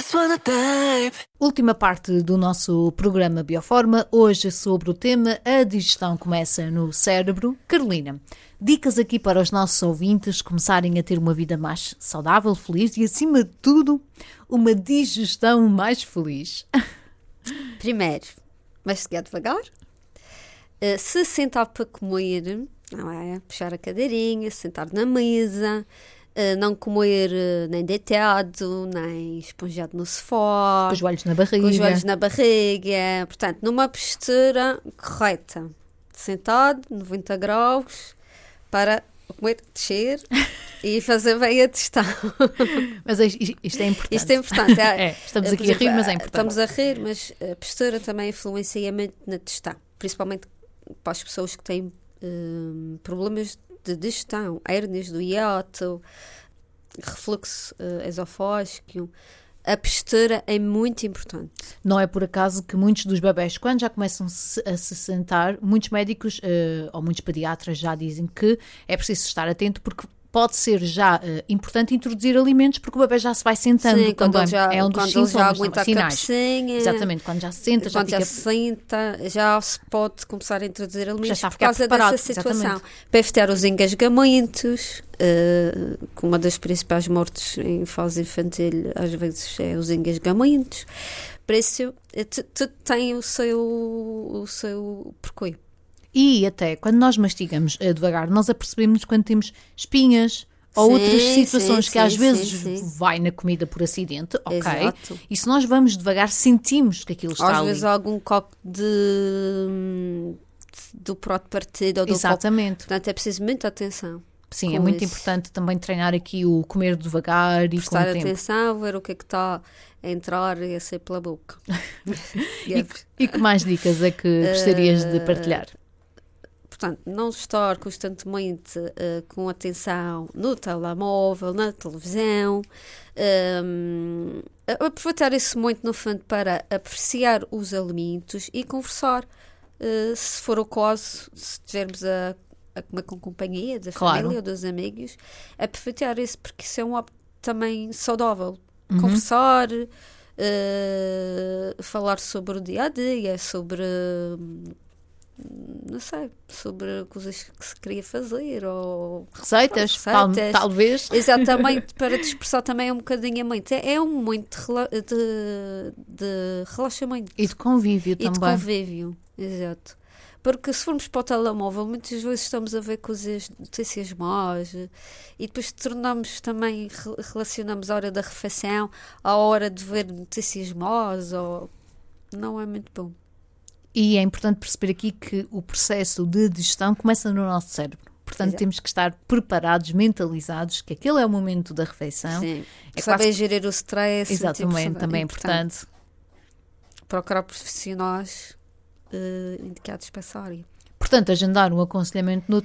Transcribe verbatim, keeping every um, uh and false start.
just wanna dive. Última parte do nosso programa Bioforma, hoje sobre o tema A digestão começa no cérebro. Carolina, dicas aqui para os nossos ouvintes começarem a ter uma vida mais saudável, feliz e, acima de tudo, uma digestão mais feliz. Primeiro, mastigar devagar. Uh, se sentar para comer, não é? Puxar a cadeirinha, sentar na mesa, uh, não comer uh, nem deitado, nem esponjado no sofá. Com os joelhos na barriga. Com os joelhos na barriga. Portanto, numa postura correta. Sentado, noventa graus, para comer, descer e fazer bem a digestão. Mas isto, isto é importante. Isto é importante. É, é, estamos aqui a rir, mas é importante. Estamos a rir, mas a postura também influencia muito na digestão. Principalmente para as pessoas que têm um, problemas de digestão, hérnias do hiato, refluxo uh, esofágico. A postura é muito importante. Não é por acaso que muitos dos bebés, quando já começam a se sentar, muitos médicos uh, ou muitos pediatras já dizem que é preciso estar atento porque pode ser já uh, importante introduzir alimentos porque o bebê já se vai sentando. Sim, quando ele já, é um dos quando ele já sintomas, aguenta a sinais. cabecinha. Exatamente, quando já se senta, já quando fica... já se senta, já se pode começar a introduzir alimentos já está a por ficar causa preparado, dessa situação. exatamente. Para evitar os engasgamentos, uh, que uma das principais mortes em fase infantil às vezes é os engasgamentos. Por isso, tudo tem o seu, o seu porquê. E até quando nós mastigamos uh, devagar, nós apercebemos quando temos espinhas ou sim, outras situações sim, que às sim, vezes sim, sim. vai na comida por acidente, ok? Exato. E se nós vamos devagar, sentimos que aquilo está às ali. vezes há algum copo de, do prato partido ou do exatamente. Copo. Portanto, é preciso muita atenção. Sim, é muito isso. importante também treinar aqui o comer devagar e prestar com o tempo. atenção, ver o que é que está a entrar e a sair pela boca. e, e que mais dicas é que gostarias uh, de partilhar? Portanto, não estar constantemente uh, com atenção no telemóvel, na televisão. Um, aproveitar isso muito, no fundo, para apreciar os alimentos e conversar. Uh, se for o caso, se estivermos a, a comer com companhia da claro. família ou dos amigos, aproveitar isso, porque isso é um hábito também saudável. Uhum. Conversar, uh, falar sobre o dia-a-dia, sobre... não sei, sobre coisas que se queria fazer ou receitas, receitas. Tal, talvez exatamente, para te expressar também um bocadinho a mente. É, é um momento de, rela- de, de relaxamento e de convívio e também. de convívio, exato. Porque se formos para o telemóvel, muitas vezes estamos a ver coisas, notícias más, e depois tornamos também, relacionamos a hora da refeição à hora de ver notícias más, ou não é muito bom. E é importante perceber aqui que o processo de digestão começa no nosso cérebro. Portanto, exato. Temos que estar preparados, mentalizados, que aquele é o momento da refeição. Sim. É saber quase... gerir o stress. Exatamente, também é importante. Procurar profissionais uh, indicados para essa área. Portanto, agendar um aconselhamento